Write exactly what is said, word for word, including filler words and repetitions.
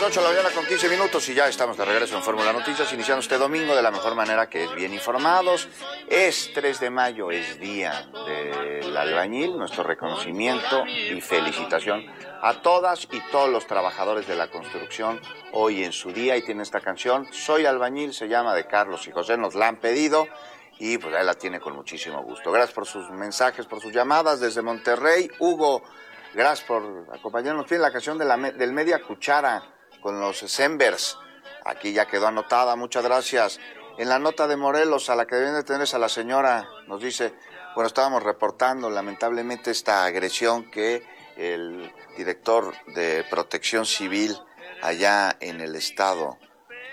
ocho de la mañana con quince minutos y ya estamos de regreso en Fórmula Noticias, iniciando este domingo de la mejor manera, que es bien informados. Es tres de mayo, es día del albañil, nuestro reconocimiento y felicitación a todas y todos los trabajadores de la construcción hoy en su día, y tiene esta canción, Soy Albañil, se llama, de Carlos y José, nos la han pedido y pues ahí la tiene con muchísimo gusto. Gracias por sus mensajes, por sus llamadas desde Monterrey. Hugo, gracias por acompañarnos. Tiene la canción de la, del Media Cuchara con los Sembers. Aquí ya quedó anotada, muchas gracias. En la nota de Morelos, a la que deben de tener, a la señora, nos dice, bueno, estábamos reportando lamentablemente esta agresión que el director de Protección Civil allá en el estado